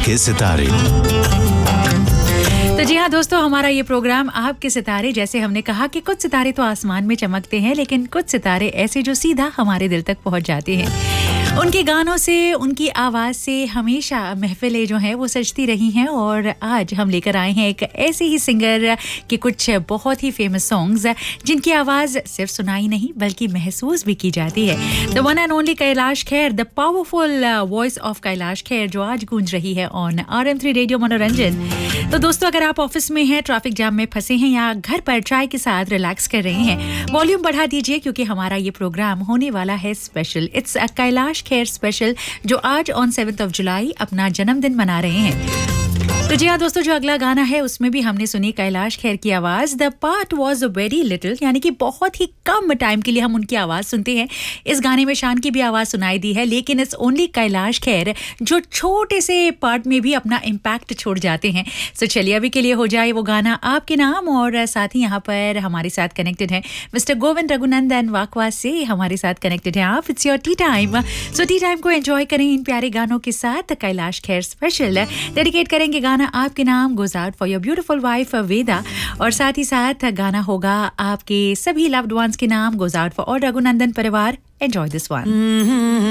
आपके सितारे। तो जी हाँ दोस्तों, हमारा ये प्रोग्राम आपके सितारे, जैसे हमने कहा कि कुछ सितारे तो आसमान में चमकते हैं, लेकिन कुछ सितारे ऐसे जो सीधा हमारे दिल तक पहुंच जाते हैं। उनके गानों से, उनकी आवाज़ से हमेशा महफिलें जो हैं वो सजती रही हैं। और आज हम लेकर आए हैं एक ऐसे ही सिंगर के कुछ बहुत ही फेमस सॉन्ग्स जिनकी आवाज़ सिर्फ सुनाई नहीं बल्कि महसूस भी की जाती है। The one and only Kailash Kher, the powerful voice of Kailash Kher, जो आज गूंज रही है ऑन RM3 रेडियो मनोरंजन। तो दोस्तों, अगर आप ऑफिस में हैं, ट्रैफिक जाम में फंसे हैं या घर पर चाय के साथ रिलैक्स कर रहे हैं, वॉल्यूम बढ़ा दीजिए क्योंकि हमारा ये प्रोग्राम होने वाला है special. It's a Kailash Kher special, जो आज ऑन 7 जुलाई अपना जन्मदिन मना रहे हैं। तो जी हाँ दोस्तों, जो अगला गाना है उसमें भी हमने सुनी कैलाश खेर की आवाज। The part was very little, यानी कि बहुत ही कम टाइम के लिए हम उनकी आवाज सुनते हैं। इस गाने में शान की भी आवाज सुनाई दी है, लेकिन इट्स ओनली कैलाश खेर जो छोटे से पार्ट में भी अपना इम्पैक्ट छोड़ जाते हैं। सो चलिए अभी के लिए हो जाए वो गाना आपके नाम। और साथ ही यहाँ पर हमारे साथ कनेक्टेड है मिस्टर गोविंद रघुनंदन वाकवा से हमारे साथ कनेक्टेड है आप। It's your T time. So T time को एंजॉय करें इन प्यारे गानों के साथ। कैलाश खेर स्पेशल डेडिकेट करेंगे गाना आपके नाम, goes out for your beautiful wife वेदा। और साथ ही साथ गाना होगा आपके सभी लव्ड वंस के नाम, goes out for all Raghunandan परिवार। Enjoy this one.